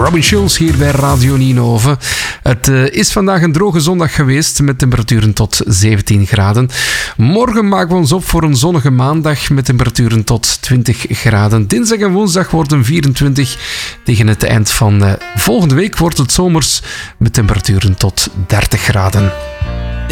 Robin Schulz hier bij Radio Nienhoven. Het is vandaag een droge zondag geweest met temperaturen tot 17 graden. Morgen maken we ons op voor een zonnige maandag met temperaturen tot 20 graden. Dinsdag en woensdag worden 24. Tegen het eind van volgende week wordt het zomers met temperaturen tot 30 graden.